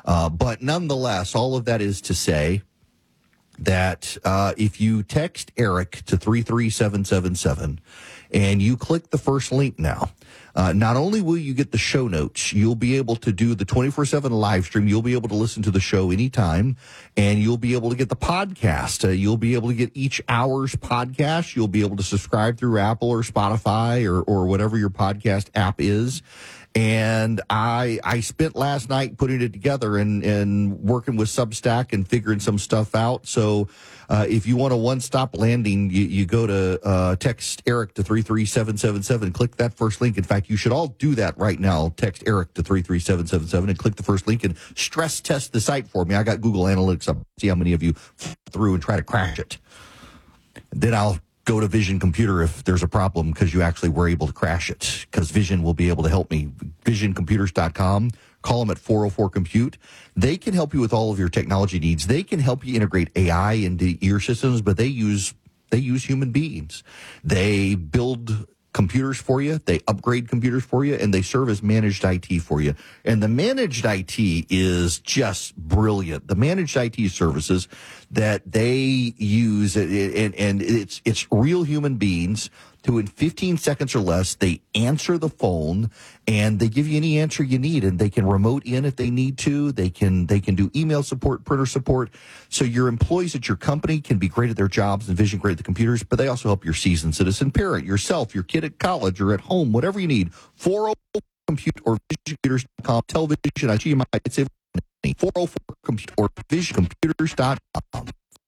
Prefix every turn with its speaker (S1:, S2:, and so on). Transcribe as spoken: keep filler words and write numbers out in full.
S1: Uh, but nonetheless, all of that is to say that uh, if you text Eric to three three seven seven seven and you click the first link now, uh, not only will you get the show notes, you'll be able to do the twenty-four seven live stream. You'll be able to listen to the show anytime, and you'll be able to get the podcast. Uh, you'll be able to get each hour's podcast. You'll be able to subscribe through Apple or Spotify or, or whatever your podcast app is. And I I spent last night putting it together and, and working with Substack and figuring some stuff out. So uh, if you want a one-stop landing, you, you go to uh, text Eric to three three seven seven seven. Click that first link. In fact, you should all do that right now. Text Eric to three three seven seven seven and click the first link and stress test the site for me. I got Google Analytics up. See how many of you through and try to crash it. Then I'll go to Vision Computer if there's a problem because you actually were able to crash it, because Vision will be able to help me. vision computers dot com. Call them at four oh four compute. They can help you with all of your technology needs. They can help you integrate A I into your systems, but they use they use human beings. They build computers for you, they upgrade computers for you, and they serve as managed I T for you. And the managed I T is just brilliant. The managed I T services that they use, and, and it's it's real human beings who in fifteen seconds or less, they answer the phone and they give you any answer you need, and they can remote in if they need to. They can they can do email support, printer support. So your employees at your company can be great at their jobs and Vision great at the computers, but they also help your seasoned citizen parent, yourself, your kid at college or at home, whatever you need. four oh four compute or vision computers dot com. Television, I see you might save money. four oh four compute or vision computers dot com.